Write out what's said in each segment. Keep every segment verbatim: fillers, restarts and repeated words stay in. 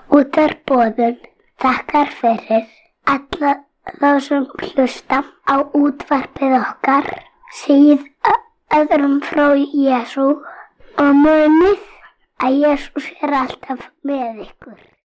Útvarpsboðun þakkar fyrir alla þá sem hlusta á útvarpið okkar, segið öðrum frá Jesú og munið að Jesús er alltaf með ykkur.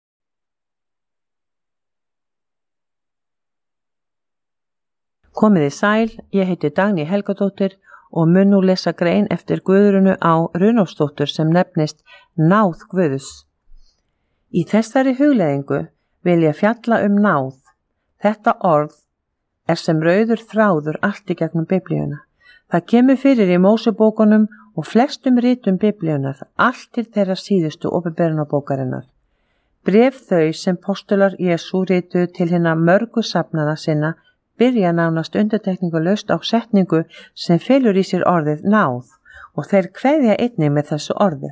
Komiði sæl, ég heiti Dagný Helgadóttir og mun nú lesa grein eftir Guðrúnu á Runólfsdóttur sem nefnist Náð Guðs. Í þessari hugleiðingu vil ég fjalla um náð. Þetta orð er sem rauður þráður allt í gegnum Biblíuna. Það kemur fyrir í Mósebókunum og flestum ritum Biblíunar, allt til þeirra síðustu opinberunarbókarinnar. Bréf þau sem postular Jesú rituðu til hinna mörgu safnaða sinna byrja nánast undirtekningulaust á setningu sem felur í sér orðið náð og þeir kveðja einnig með þessu orði.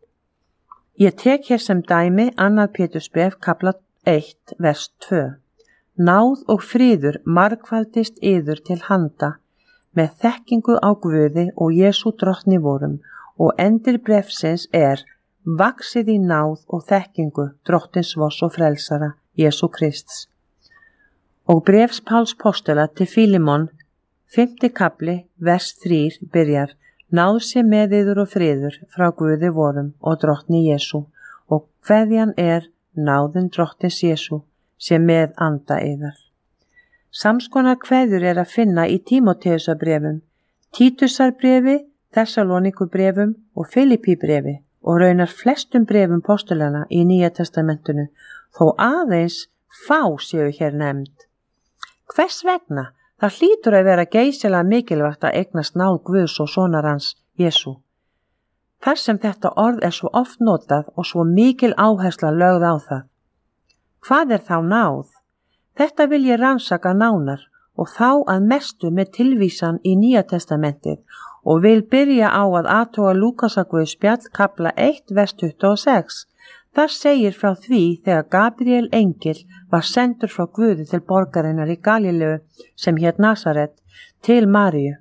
Ég tek hér sem dæmi annað Pétursbréf kafla eitt vers tvö. Náð og fríður margfaldist yður til handa með þekkingu á Guði og Jesú drottni vorum og endir bréfsins er vaxið í náð og þekkingu drottins voss og frelsara Jesú Krists. Og bréfs Páls postula til Fílimon, fimmti kafli, vers þrír byrjar Náð sé með yður og friður frá Guði vorum og drottni Jesú og kveðjan er náðin drottins Jesú sé með anda yðar. Samskonar kveður er að finna í Tímóteusarbréfum, Títusarbréfi, Þessalóníkubrefum og Filippíbréfi og raunar flestum brefum postulana í Nýja testamentinu, þó aðeins fá séu hér nefnd. Hvers vegna? Það hlýtur að vera geysilega mikilvægt að eignast náð Guðs og sonar hans Jesú. Þar sem þetta orð er svo oft notað og svo mikil áhersla lögð á það. Hvað er þá náð? Þetta vil ég rannsaka nánar og þá að mestu með tilvísan í Nýja testamentið og vil byrja á að athuga Lúkasarguðs spjall kafla eitt vers tuttugu og sex. Þar segir frá því þegar Gabriel engil var sendur frá Guði til borgarinnar í Galileu sem hét Nasaret til Maríu,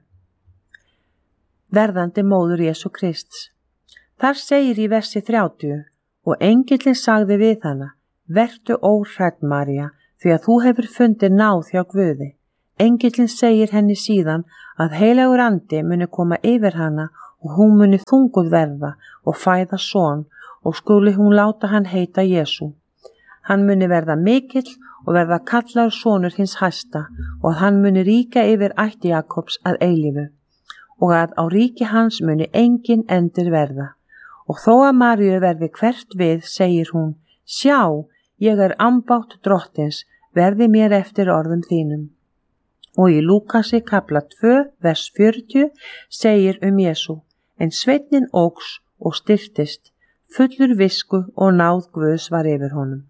verðandi móður Jesú Krists. Þar segir í versi þrjátíu og engillinn sagði við hana, vertu óhrædd María, því að þú hefur fundið náð hjá Guði. Engillinn segir henni síðan að heilagur andi muni koma yfir hana og hún muni þunguð verða og fæða son og skuli hún láta hann heita Jesú. Hann muni verða mikill og verða kallaður sonur hins hæsta og hann muni ríka yfir ætt Jakobs að eilífu og að á ríki hans muni engin endir verða. Og þó að Maríu verði hvert við, segir hún, sjá, ég er ambátt drottins, verði mér eftir orðum þínum. Og í Lúkasi kafla tvö, vers fjörutíu, segir um Jesú, en sveinninn óx og styrtist, fullur visku og náð Guðs var yfir honum.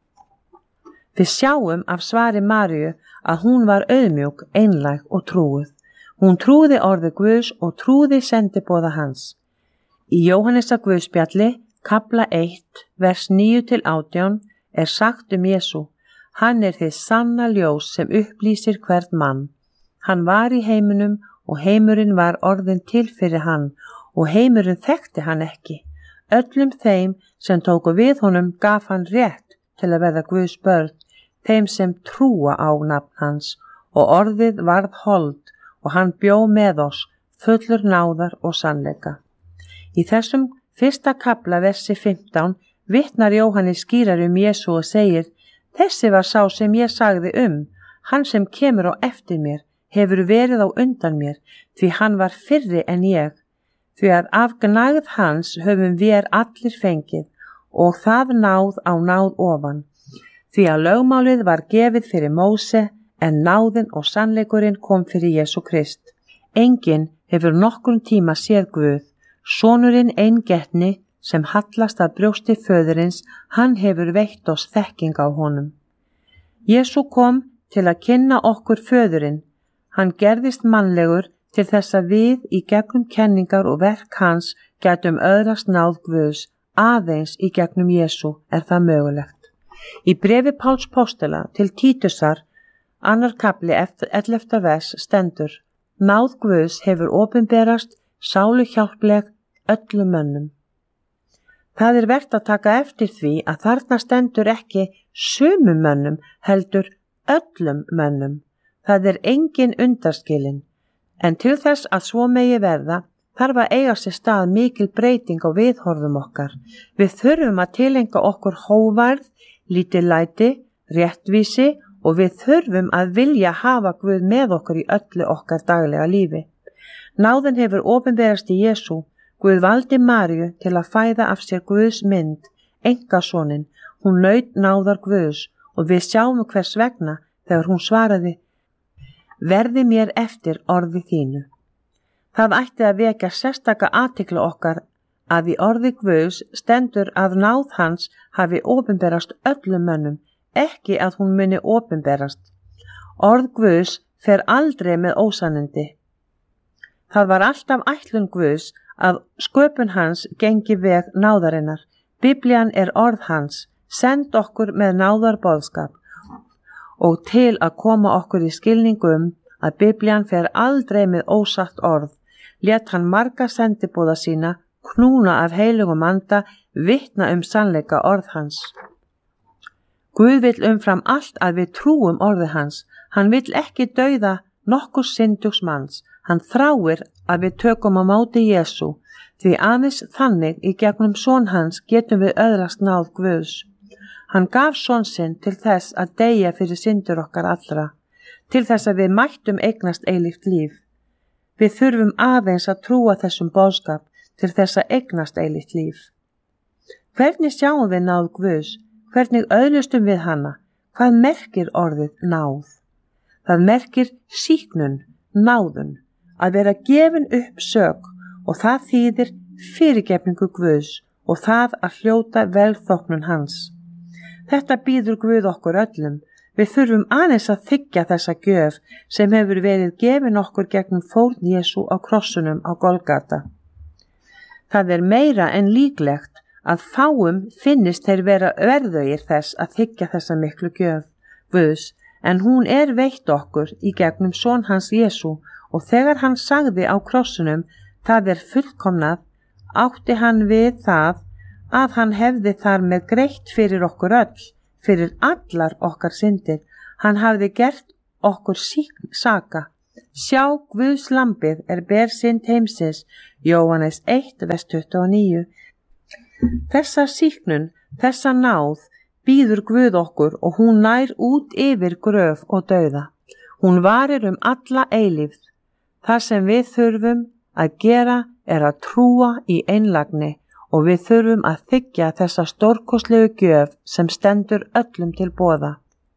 Við sjáum af svari Maríu að hún var auðmjúk, einlæg og trúuð. Hún trúði orði Guðs og trúði sendiboða hans. Í Jóhannesar Guðspjalli, kafla eitt, vers níu til átján, er sagt um Jesú, hann er þið sanna ljós sem upplýsir hvern mann. Hann var í heiminum og heimurinn var orðin til fyrir hann og heimurinn þekkti hann ekki. Öllum þeim sem tóku við honum gaf hann rétt til að verða Guðs börn, þeim sem trúa á nafn hans og orðið varð hold og hann bjó með oss fullur náðar og sannleika. Í þessum fyrsta kafla versi fimmtán vitnar Jóhannes skýrar um Jesú og segir, þessi var sá sem ég sagði um, hann sem kemur á eftir mér, hefur verið á undan mér, því hann var fyrri en ég. Því að af gnægð hans höfum við allir fengið og það náð á náð ofan. Því að lögmálið var gefið fyrir Móse en náðin og sannleikurinn kom fyrir Jesú Krist. Enginn hefur nokkurn tíma séð Guð, sonurinn eingetni sem hallast að brjósti föðurins, hann hefur veitt oss þekking á honum. Jesú kom til að kynna okkur föðurinn, hann gerðist mannlegur til þess að við í gegnum kenningar og verk hans gætum öðrast náð Guðs, aðeins í gegnum Jesú er það mögulegt. Í bréfi Páls postula til Títusar, annar kafli ellefta vers stendur, náð Guðs hefur opinberast sálu hjálpleg öllum mönnum. Það er vert að taka eftir því að þarna stendur ekki sumum mönnum heldur öllum mönnum. Það er engin undanskilin, en til þess að svo megi verða þarf að eiga sér stað mikil breyting á viðhorfum okkar. Við þurfum að tilenga okkur hóvarð, lítillæti, réttvísi og við þurfum að vilja hafa Guð með okkur í öllu okkar daglega lífi. Náðin hefur opinberast í Jesú. Guð valdi Maríu til að fæða af sér Guðs mynd, einkasonin. Hún naut náðar Guðs og við sjáum hvers vegna þegar hún svaraði: verði mér eftir orði þínu. Það ætti að vekja sérstaka athygli okkar að í orði Guðs stendur að náð hans hafi opinberast öllum mönnum, ekki að hún muni opinberast. Orð Guðs fer aldrei með ósannindi. Það var alltaf ætlun Guðs að sköpun hans gengi veg náðarinnar. Biblían er orð hans, send okkur með náðarboðskap og til að koma okkur í skilningum að Biblían fer aldrei með ósatt orð, lét hann marga sendiboða sína knúna af heilugum anda vitna um sannleika orð hans. Guð vill umfram allt að við trúum orði hans. Hann vill ekki dauða nokkur syndugs manns. Hann þráir að við tökum á móti Jesú, því aðeins þannig í gegnum son hans getum við öðrast náð Guðs. Hann gaf son sinn til þess að deyja fyrir syndur okkar allra, til þess að við mættum eignast eilíft líf. Við þurfum aðeins að trúa þessum boðskap til þess að eignast eilíft líf. Hvernig sjáum við náð Guðs? Hvernig öðlustum við hana? Hvað merkir orðið náð? Það merkir sýknun, náðun, að vera gefin upp sök og það þýðir fyrirgefningu Guðs og það að hljóta velþóknun hans. Þetta býður Guð okkur öllum. Við þurfum aðeins að þiggja þessa gjöf sem hefur verið gefin okkur gegnum fórn Jesú á krossunum á Golgata. Það er meira en líklegt að fáum finnist þeir vera verðugir þess að þiggja þessa miklu gjöf Guðs, en hún er veitt okkur í gegnum son hans Jesú og þegar hann sagði á krossunum það er fullkomnað, átti hann við það að hann hefði þar með greitt fyrir okkur öll, fyrir allar okkar syndir. Hann hafði gert okkur síkn saka. Sjá Guðs lambið er ber synd heimsins, Jóhannes eitt, vers tuttugu og níu. Þessa síknun, þessa náð, býður Guð okkur og hún nær út yfir gröf og dauða. Hún varir um alla eilífð. Það sem við þurfum að gera er að trúa í einlægni og við þurfum að þiggja þessa stórkostlegu gjöf sem stendur öllum til boða.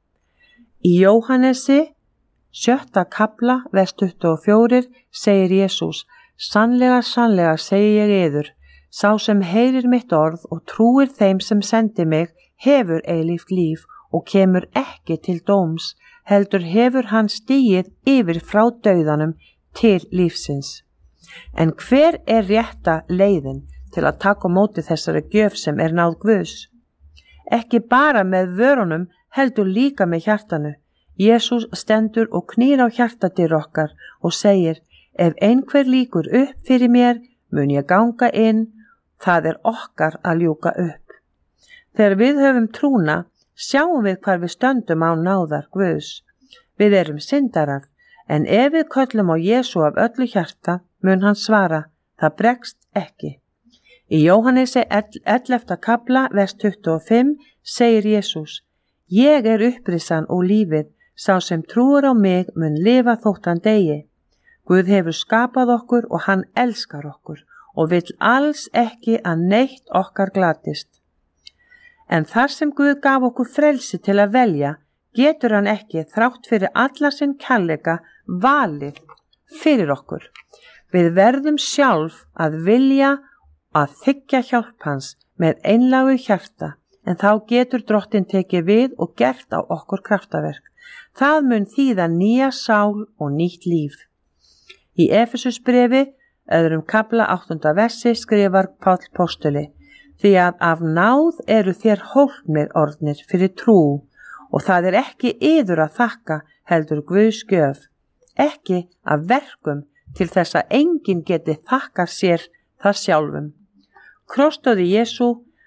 Í Jóhannesi, sjötta kafla, vers tuttugu og fjögur, segir Jesús: sannlega, sannlega segi ég yður, sá sem heyrir mitt orð og trúir þeim sem sendi mig, hefur eilíft líf og kemur ekki til dóms, heldur hefur hann stigið yfir frá dauðanum til lífsins. En hver er rétta leiðin til að taka á móti þessari gjöf sem er náð Guðs? Ekki bara með vörunum, heldur líka með hjartanu. Jesús stendur og knýr á hjartadyr okkar og segir: ef einhver líkur upp fyrir mér, mun ég ganga inn, það er okkar að ljúka upp. Þegar við höfum trúna, sjáum við hvar við stöndum á náðar Guðs. Við erum syndarar, en ef við köllum á Jesú af öllu hjarta, mun hann svara: það bregst ekki. Í Jóhannesi ellefta kafla, vers tuttugu og fimm, segir Jesús: ég er upprissan og lífið, sá sem trúir á mig mun lifa þótt hann deyi. Guð hefur skapað okkur og hann elskar okkur og vill alls ekki að neitt okkar glatist. En þar sem Guð gaf okkur frelsi til að velja, getur hann ekki þrátt fyrir alla sinn kærleika valið fyrir okkur. Við verðum sjálf að vilja að þiggja hjálp hans með einlægu hjarta, en þá getur Drottinn tekið við og gert á okkur kraftaverk. Það mun þýða nýja sál og nýtt líf. Í Efesusbrefi, öðrum kafla áttunda versi, skrifar Páll postuli: því að af náð eru þér hólpnir orðnir fyrir trú, og það er ekki yður að þakka, heldur Guðs gjöf, ekki af verkum, til þess að enginn geti þakkað sér það sjálfum. Krossdauði Jesú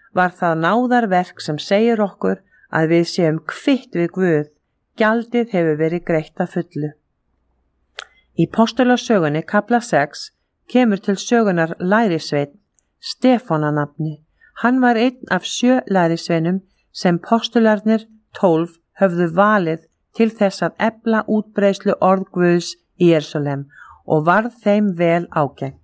var það náðarverk sem segir okkur að við séum kvitt við Guð. Gjaldið hefur verið greitt að fullu. Í Postulasögunni kafla sex kemur til sögunar lærisveinn, Stefán að nafni. Hann var einn af sjö lærisveinum sem postularnir tólf höfðu valið til þess að efla útbreiðslu orð Guðs í Jerúsalem og varð þeim vel ágengt.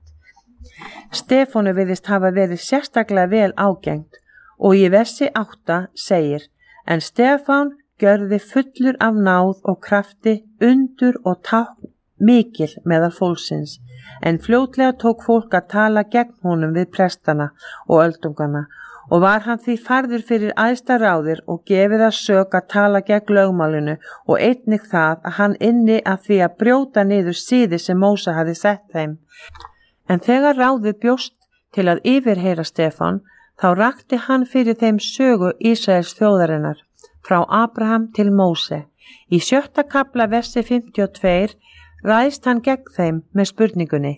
Stefánu virðist hafa verið sérstaklega vel ágengt og í versi átta segir: En Stefán gjörði fullur af náð og krafti, undur og tákn mikil meðal fólksins, en fljótlega tók fólk að tala gegn honum við prestana og öldungana og var hann því færður fyrir æðsta ráðir og gefið að sök að tala gegn lögmálinu og einnig það að hann ynni að því að brjóta niður siði sem Móse hafði sett þeim. En þegar ráðið bjóst til að yfirheyra Stefán, þá rakti hann fyrir þeim sögu Ísraels þjóðarinnar, frá Abraham til Móse. Í sjötta kafla versi fimmtíu og tvö ræðst hann gegn þeim með spurningunni: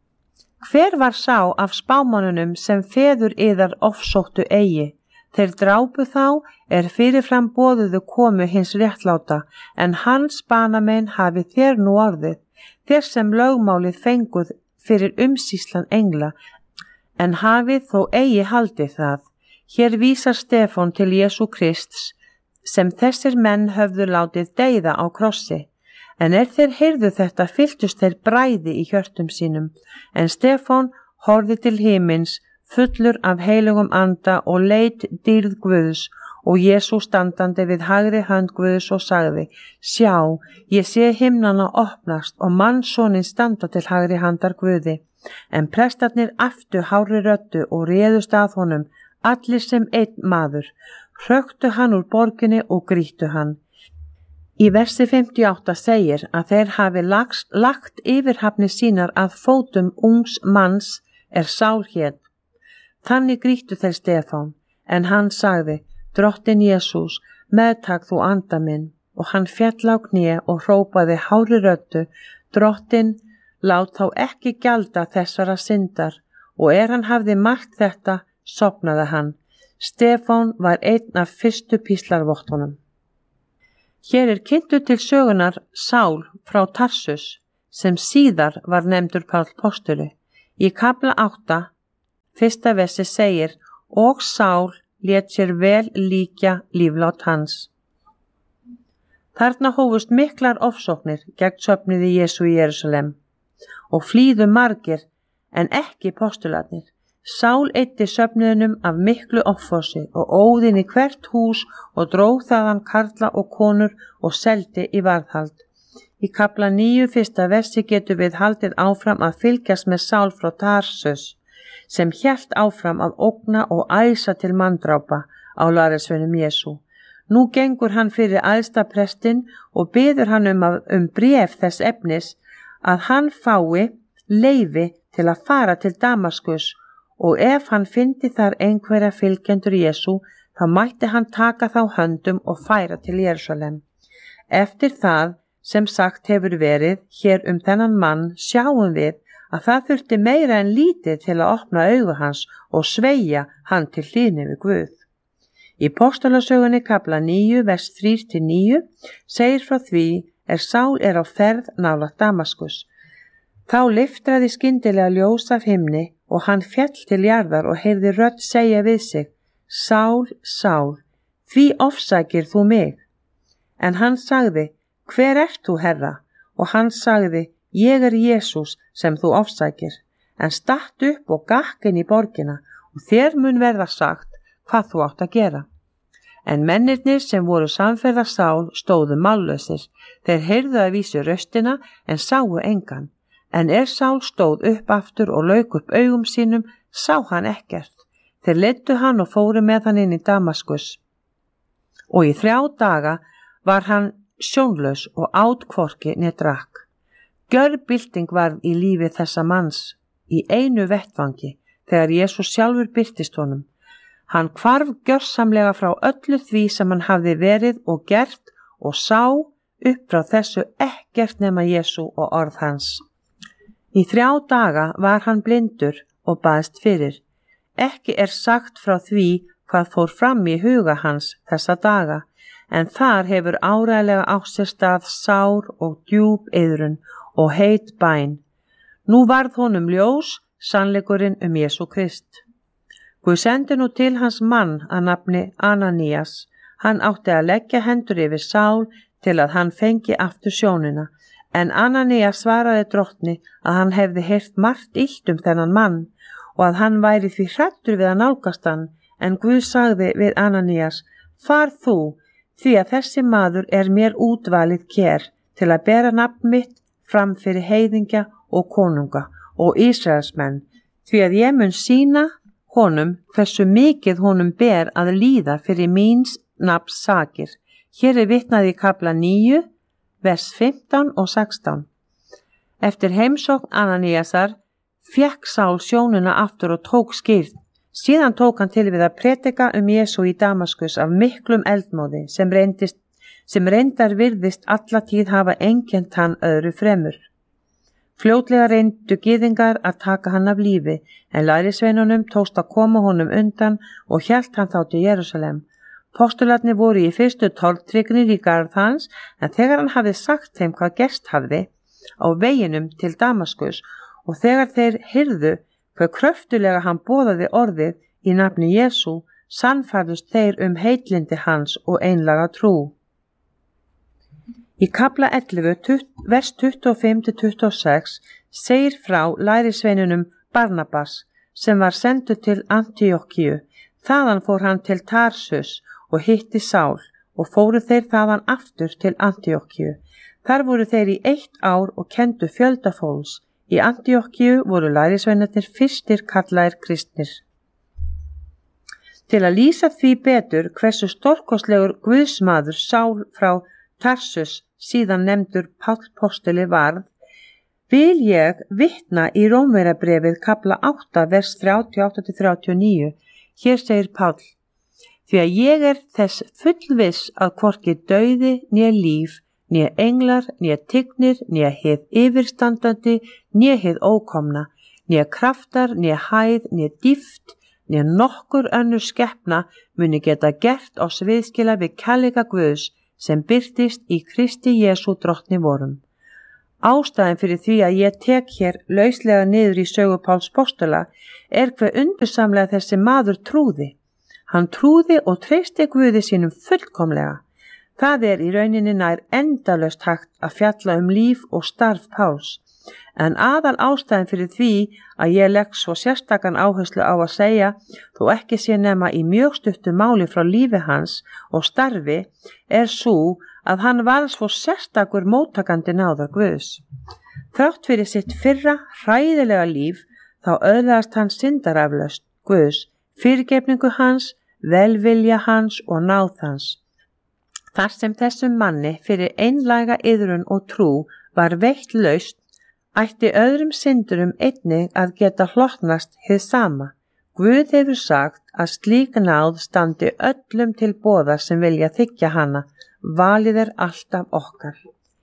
Hver var sá af spámannunum sem feður yðar ofsóttu eigi? Þeir drápu þá er fyrirfram boðuðu komu hins réttláta, en hans banamenn hafi þér nú orðið, þér sem lögmálið fenguð fyrir umsýslan engla, en hafið þó eigi haldið það. Hér vísar Stefán til Jesú Krists, sem þessir menn höfðu látið deyða á krossi. En er þeir heyrðu þetta, fylltust þeir bræði í hjörtum sínum, en Stefán horfði til himins, fullur af heilugum anda og leit dýrð Guðs og Jesú standandi við hægri hönd Guðs og sagði: Sjá, ég sé himnana opnast og mannssonin standa til hægri handar Guði. En prestarnir aftu hárri röddu og réðust að honum, allir sem einn maður, hröktu hann úr borginni og grýttu hann. Í versi fimmtíu og átta segir að þeir hafi lagst, lagt yfirhafnir sínar að fótum ungs manns er Sál hét. Þannig grýttu þeir Stefán, en hann sagði: Drottin Jesús, meðtak þú anda minn, og hann féll á kné og hrópaði hárri röddu: Drottin, lát þá ekki gjalda þessara syndar, og er hann hafði mælt þetta, sofnaði hann. Stefán var einn af fyrstu píslarvottunum. Hér er kynntur til sögunar Sál frá Tarsus, sem síðar var nefndur Páll postuli. Í kafla átta, fyrsta versi segir: Og Sál lét sér vel líkja líflát hans. Þarna hófust miklar ofsóknir gegn söfnuði Jesú í Jerúsalem og flýðu margir en ekki postularnir. Sál eyddi söfnuðinum af miklu offorsi og óð inn í hvert hús og dróg þaðan karla og konur og seldi í varðhald. Í kafla níu fyrsta versi getur við haldið áfram að fylgjast með Sál frá Tarsus, sem hélt áfram að ógna og æsa til manndrápa á lærisveinum Jesú. Nú gengur hann fyrir æðsta prestinn og biður hann um, að, um bréf þess efnis að hann fái leyfi til að fara til Damaskus, og ef hann fyndi þar einhverja fylgjendur Jesú, þá mætti hann taka þá höndum og færa til Jerúsalem. Eftir það sem sagt hefur verið hér um þennan mann sjáum við að það þurfti meira en lítið til að opna augu hans og sveigja hann til hlýðni við Guð. Í Postulasögunni kafla níu, vers þrír til níu segir frá því er Sál er á ferð nálægt Damaskus. Þá lyftraði skyndilega ljós af himni og hann féll til jarðar og heyrði rödd segja við sig: Sál, Sál, því ofsækir þú mig? En hann sagði: Hver ert þú, Herra? Og hann sagði: Ég er Jesús sem þú ofsækir. En statt upp og gakk inn í borgina og þér mun verða sagt hvað þú átt að gera. En mennirnir sem voru samferða Sál stóðu mállausir. Þeir heyrðu að vísu röstina en sáu engan. En er Sál stóð upp aftur og lauk upp augum sínum, sá hann ekkert. Þeir leiddu hann og fóru með hann inn í Damaskus. Og í þrjá daga var hann sjónlaus og át hvorki né drakk. Gjörbylting varð í lífi þessa manns í einu vettvangi þegar Jesús sjálfur birtist honum. Hann hvarf gjörsamlega frá öllu því sem hann hafði verið og gert og sá upp frá þessu ekkert nema Jesú og orð hans. Í þrjá daga var hann blindur og baðst fyrir. Ekki er sagt frá því hvað fór fram í huga hans þessa daga, en þar hefur áreiðanlega átt sér stað sár og djúp iðrun og heit bæn. Nú varð honum ljós sannleikurinn um Jesú Krist. Guð sendi nú til hans mann að nafni Ananías. Hann átti að leggja hendur yfir Sál til að hann fengi aftur sjónina, en Ananías svaraði drottni að hann hefði heyrt margt illt um þennan mann og að hann væri því hræddur við að nálgast hann, en Guð sagði við Ananías: Far þú, því að þessi maður er mér útvalið ker til að bera nafn mitt fram fyrir heiðingja og konunga og Ísraelsmenn, því að ég mun sýna honum hversu mikið honum ber að líða fyrir míns nafns sakir. Hér er vitnað í kafla níu, vers fimmtán og sextán. Eftir heimsókn Ananíasar fékk Sál sjónuna aftur og tók skýrt. Síðan tók hann til við að predika um Jesú í Damaskus af miklum eldmóði sem, reyndist, sem reyndar virðist alla tíð hafa einkennt hann öðru fremur. Fljótlega reyndu gyðingar að taka hann af lífi, en lærisveinunum tókst að koma honum undan og hélt hann þá til Jerúsalem. Postularnir voru í fyrstu tortrygnir í garð hans, en þegar hann hafði sagt þeim hvað gerst hafði á veginum til Damaskus og þegar þeir hyrðu hver kröftulega hann boðaði orðið í nafni Jesú, sannfærðust þeir um heitlindi hans og einlaga trú. Í kafla ellefu, vers tuttugu og fimm til tuttugu og sex segir frá lærisveinunum Barnabas sem var sendur til Antíokkíu. Þaðan fór hann til Tarsus og hitti Sál og fóru þeir þaðan aftur til Antíokkíu. Þar voru þeir í eitt ár og kendu fjölda fólks. Í Antíokkíu voru lærisveinarnir fyrstir kallaðir kristnir. Til að lýsa því betur hversu stórkostlegur guðsmaður Sál frá Tarsus, síðan nefndur Páll postuli varð, vil ég vitna í Rómverjabréfið kafla átta, vers þrjátíu og átta til þrjátíu og níu. Hér segir Páll: Því að ég er þess fullviss að hvorki dauði né líf, né englar, né tignir, né hið yfirstandandi, né hið ókomna, né kraftar, né hæð, né dýpt, né nokkur önnur skepna muni geta gert oss viðskila við kærleika Guðs sem birtist í Kristi Jesú drottni vorum. Ástæðan fyrir því að ég tek hér lauslega niður í sögu Páls postula er hve undursamlega þessi maður trúði. Hann trúði og treysti Guði sínum fullkomlega. Það er í rauninni nær endalaust hægt að fjalla um líf og starf Páls, en aðal ástæðan fyrir því að ég legg svo sérstakan áherslu á að segja, þó ekki sé nema í mjög stuttu máli frá lífi hans og starfi, er svo að hann var svo sérstakur móttakandi náðar Guðs. Þrátt fyrir sitt fyrra hræðilega líf, þá öðlaðast hann syndaraflaust Guðs, fyrirgefningu hans, velvilja hans og náð hans. Þar sem þessum manni fyrir einlæga iðrun og trú var veitt laust, ætti öðrum syndurum einnig að geta hlotnast hið sama. Guð hefur sagt að slík náð standi öllum til boða sem vilja þiggja hana, valið er alltaf okkar.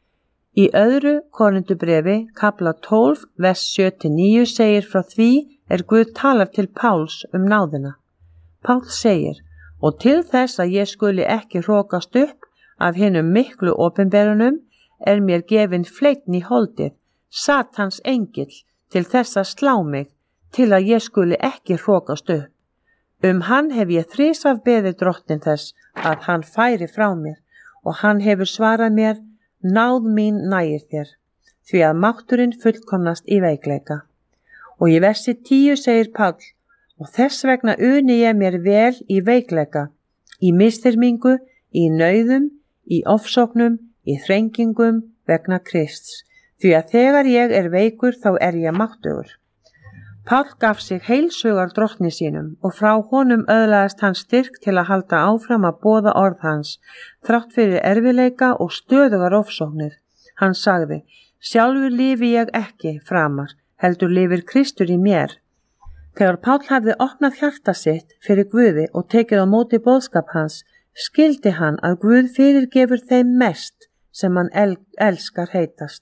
Í öðru Korintubréfi, kafla tólf, vers sjö til níu segir frá því er Guð talar til Páls um náðina. Pál segir: Og til þess að ég skuli ekki hrókast upp af hinum miklu opinberunum er mér gefin fleitn í holdið, Satans engill, til þess að slá mig, til að ég skuli ekki hrókast upp. Um hann hef ég þrisvar beðið drottinn þess að hann færi frá mér, og hann hefur svarað mér: náð mín nægir þér, því að mátturinn fullkomnast í veikleika. Og í versi tíu segir Páll: og þess vegna uni ég mér vel í veikleika, í misþyrmingu, í nauðum, í ofsóknum, í þrengingum vegna Krists, því að þegar ég er veikur þá er ég máttugur. Páll gaf sig heilsugar drottni sínum og frá honum öðlaðist hann styrk til að halda áfram að boða orð hans, þrátt fyrir erfileika og stöðugar ofsóknir. Hann sagði: sjálfur lifi ég ekki framar, heldur lifir Kristur í mér. Þegar Páll hafði opnað hjarta sitt fyrir Guði og tekið á móti boðskap hans, skildi hann að Guð fyrirgefur þeim mest sem hann el elskar heitast.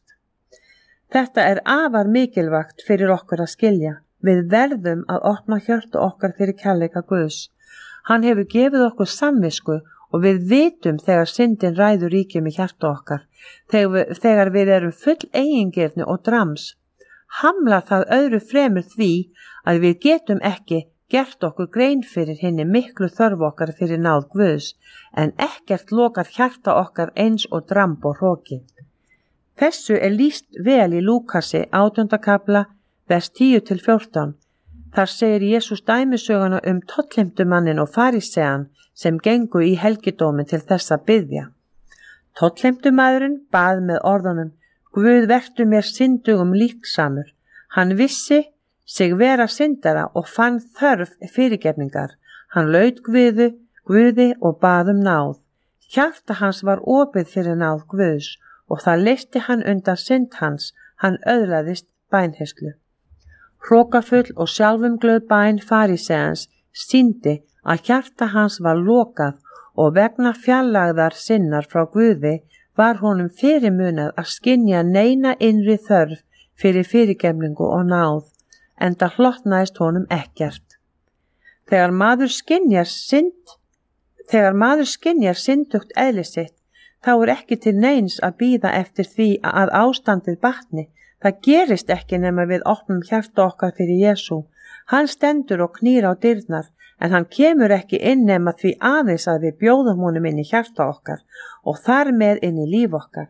Þetta er afar mikilvægt fyrir okkur að skilja. Við verðum að opna hjörtu okkar fyrir kærleika Guðs. Hann hefur gefið okkur samvisku og við vitum þegar syndin ræður ríkjum í hjarta okkar, þegar við, þegar við erum full eigingirni og drams. Hamlar það öðru fremur því að við getum ekki gert okkur grein fyrir hinni miklu þörf okkar fyrir náð Guðs, en ekkert lokar hjarta okkar eins og dramb og hroki. Þessu er lýst vel í Lúkasi átjánda kafla, vers tíu til fjórtán. Þar segir Jesús dæmisöguna um tollheimtumanninn og farisean sem gengu í helgidómin til þess að biðja. Tollheimtumaðurinn bað með orðunum: Guð, vertu mér syndugum líksamur. Hann vissi sig vera syndara og fann þörf fyrirgefningar. Hann laut Guði, Guði og bað um náð. Hjarta hans var opið fyrir náð Guðs og það leysti hann undan synd hans. Hann öðlaðist bænheyrslu. Hrokafull og sjálfumglöð bæn fariseans sýndi að hjarta hans var lokað og vegna fjarlægðar sinnar frá Guði var honum fyrirmunað að skynja neina innri þörf fyrir fyrirgefningu og náð, enda hlotnaðist honum ekkert. Þegar maður skynjar synd, þegar maður skynjar syndugt eðli sitt, þá er ekki til neins að bíða eftir því að ástandið batni. Það gerist ekki nema við opnum hjarta okkar fyrir Jesú. Hann stendur og knýr á dyrnar, en hann kemur ekki inn nema því aðeins að við bjóðum honum inn í hjarta okkar og þar með inn í líf okkar.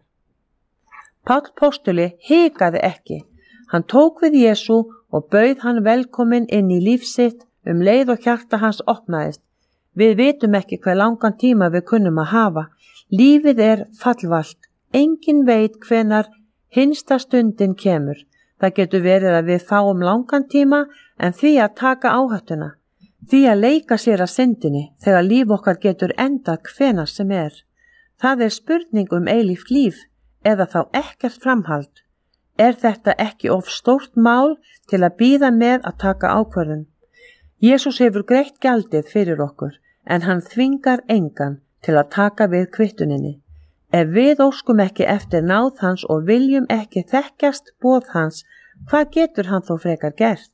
Páll postuli hikaði ekki. Hann tók við Jesú og bauð hann velkominn inn í líf sitt um leið og hjarta hans opnaðist. Við vitum ekki hver langan tíma við kunnum að hafa. Lífið er fallvalt. Engin veit hvenar hinsta stundin kemur. Það getur verið að við fáum langan tíma en því að taka áhættuna. Því að leika sér að syndinni þegar líf okkar getur endað hvenær sem er. Það er spurning um eilíft líf eða þá ekkert framhald. Er þetta ekki of stórt mál til að bíða með að taka ákvörðun? Jesús hefur greitt gjaldið fyrir okkur en hann þvingar engan til að taka við kvittuninni. Ef við óskum ekki eftir náð hans og viljum ekki þekkjast boð hans, hvað getur hann þó frekar gert?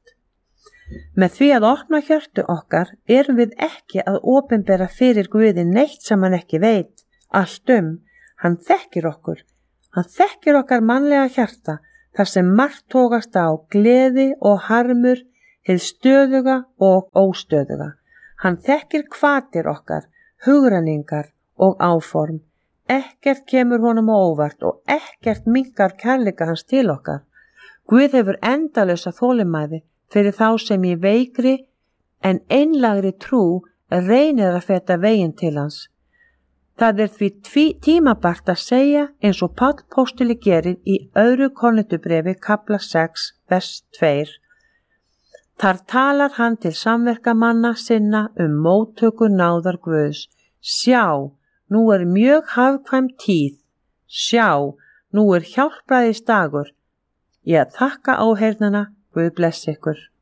Með því að opna hjörtu okkar erum við ekki að opinbera fyrir Guði neitt sem hann ekki veit, allt um. Hann þekkir okkur. Hann þekkir okkar mannlega hjarta, þar sem margt tókast á gleði og harmur, hið stöðuga og óstöðuga. Hann þekkir hvatir okkar, hugrenningar og áform. Ekkert kemur honum á óvart og ekkert minnkar kærleika hans til okkar. Guð hefur endalausa þolinmæði fyrir þá sem í veikri en einlagri trú reynir að feta veginn til hans. Það er því tví, tímabært að segja eins og Páll postuli gerir í öðru Korintubrefi kafla sex, vers tvö. Þar talar hann til samverkamanna sinna um móttöku náðar Guðs. Sjá, nú er mjög hagkvæm tíð. Sjá, nú er hjálpræðis dagur. Ég þakka áheyrnana, Guð blessi ykkur.